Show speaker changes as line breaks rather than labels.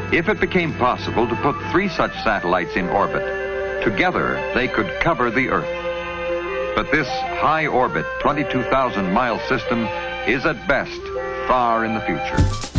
If it became possible to put 3 such satellites in orbit, together they could cover the Earth. But this high-orbit, 22,000-mile system is at best far in the future.